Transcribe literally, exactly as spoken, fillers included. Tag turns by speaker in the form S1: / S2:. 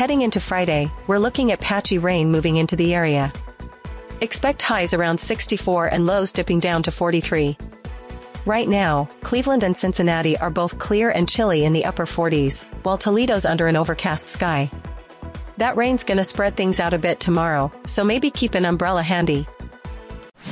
S1: Heading into Friday, we're looking at patchy rain moving into the area. Expect highs around sixty-four and lows dipping down to forty-three. Right now, Cleveland and Cincinnati are both clear and chilly in the upper forties, while Toledo's under an overcast sky. That rain's gonna spread things out a bit tomorrow, so maybe keep an umbrella handy.